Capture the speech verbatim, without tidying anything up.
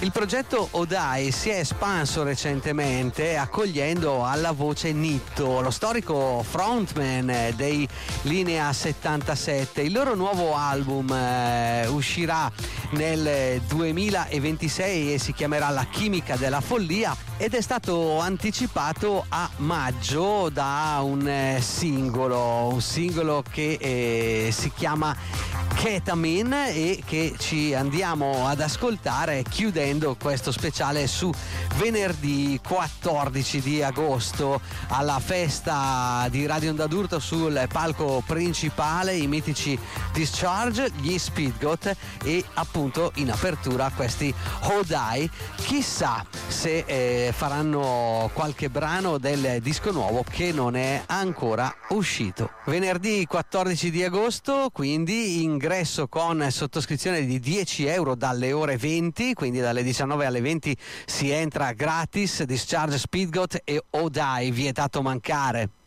Il progetto Odai si è espanso recentemente accogliendo alla voce Nitto, lo storico frontman dei Linea settantasette. Il loro nuovo album eh, uscirà nel duemilaventisei e si chiamerà La chimica della follia ed è stato anticipato a maggio da un eh, singolo, un singolo che eh, si chiama Ketamine e che ci andiamo ad ascoltare chiudendo questo speciale su venerdì quattordici di agosto alla festa di Radio Onda d'Urto sul palco principale, i mitici Discharge, gli Speed Goat e appunto in apertura questi Odai. Chissà se eh, faranno qualche brano del disco nuovo che non è ancora uscito. Venerdì quattordici di agosto, quindi ingresso con sottoscrizione di dieci euro dalle ore venti, quindi dalle diciannove alle venti si entra gratis. Discharge, Speed Goat e Odai, vietato mancare.